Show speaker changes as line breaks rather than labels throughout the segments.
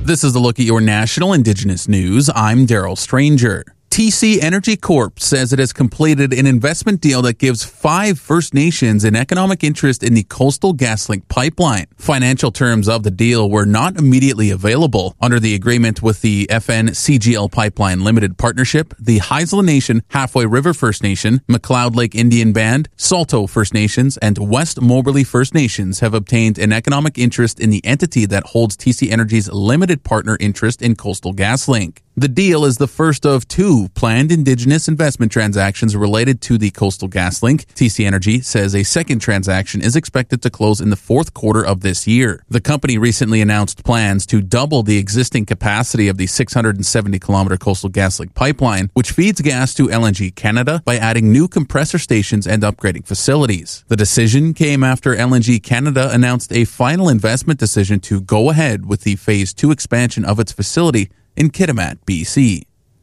This is a look at your national Indigenous news. I'm Daryl Stranger. TC Energy Corp says it has completed an investment deal that gives 5 First Nations an economic interest in the Coastal GasLink pipeline. Financial terms of the deal were not immediately available. Under the agreement with the FN CGL Pipeline Limited Partnership, the Haisla Nation, Halfway River First Nation, McLeod Lake Indian Band, Salto First Nations, and West Moberly First Nations have obtained an economic interest in the entity that holds TC Energy's limited partner interest in Coastal GasLink. The deal is the first of 2 planned Indigenous investment transactions related to the Coastal GasLink. TC Energy says a second transaction is expected to close in the 4th quarter of this year. The company recently announced plans to double the existing capacity of the 670-kilometer Coastal GasLink pipeline, which feeds gas to LNG Canada by adding new compressor stations and upgrading facilities. The decision came after LNG Canada announced a final investment decision to go ahead with the Phase 2 expansion of its facility in Kitimat, BC.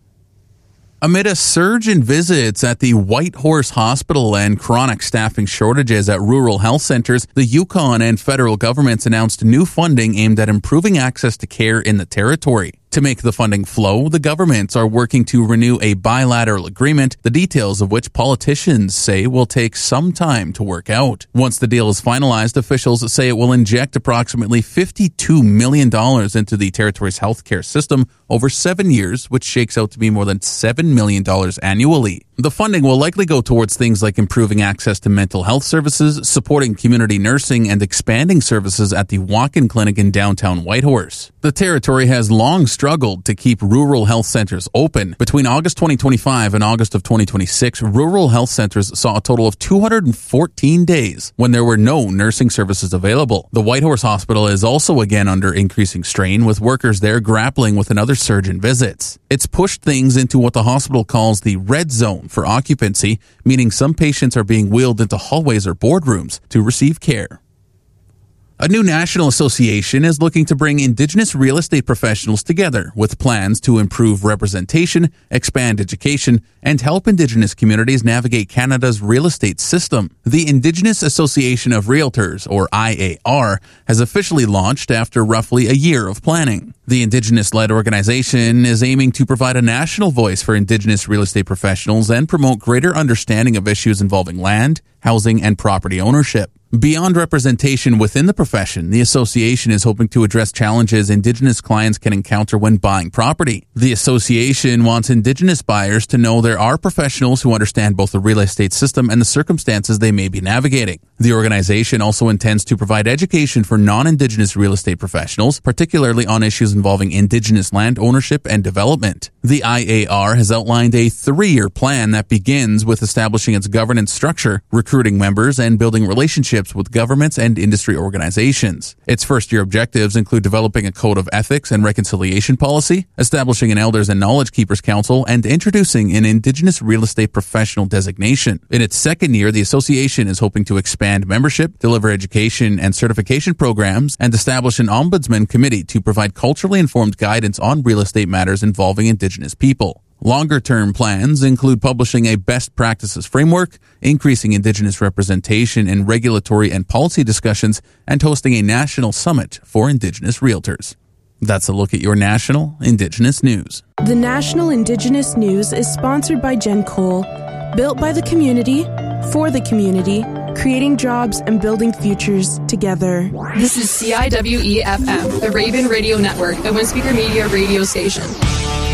Amid a surge in visits at the Whitehorse Hospital and chronic staffing shortages at rural health centers, the Yukon and federal governments announced new funding aimed at improving access to care in the territory. To make the funding flow, the governments are working to renew a bilateral agreement, the details of which politicians say will take some time to work out. Once the deal is finalized, officials say it will inject approximately $52 million into the territory's healthcare system over 7 years, which shakes out to be more than $7 million annually. The funding will likely go towards things like improving access to mental health services, supporting community nursing, and expanding services at the walk-in clinic in downtown Whitehorse. The territory has long struggled to keep rural health centers open. Between August 2025 and August of 2026, rural health centers saw a total of 214 days when there were no nursing services available. The Whitehorse Hospital is also again under increasing strain, with workers there grappling with another surge in visits. It's pushed things into what the hospital calls the red zone for occupancy, meaning some patients are being wheeled into hallways or boardrooms to receive care. A new national association is looking to bring Indigenous real estate professionals together with plans to improve representation, expand education, and help Indigenous communities navigate Canada's real estate system. The Indigenous Association of Realtors, or IAR, has officially launched after roughly a year of planning. The Indigenous-led organization is aiming to provide a national voice for Indigenous real estate professionals and promote greater understanding of issues involving land, housing, and property ownership. Beyond representation within the profession, the association is hoping to address challenges Indigenous clients can encounter when buying property. The association wants Indigenous buyers to know there are professionals who understand both the real estate system and the circumstances they may be navigating. The organization also intends to provide education for non-Indigenous real estate professionals, particularly on issues involving Indigenous land ownership and development. The IAR has outlined a 3-year plan that begins with establishing its governance structure, recruiting members, and building relationships with governments and industry organizations. Its first-year objectives include developing a code of ethics and reconciliation policy, establishing an Elders and Knowledge Keepers Council, and introducing an Indigenous real estate professional designation. In its second year, the association is hoping to expand membership, deliver education and certification programs, and establish an ombudsman committee to provide culturally informed guidance on real estate matters involving Indigenous people. Longer-term plans include publishing a best practices framework, increasing Indigenous representation in regulatory and policy discussions, and hosting a national summit for Indigenous realtors. That's a look at your national Indigenous news.
The National Indigenous News is sponsored by Jen Cole. Built by the community, for the community, creating jobs and building futures together.
This is CIWE-FM, the Raven Radio Network, the Windspeaker Media radio station.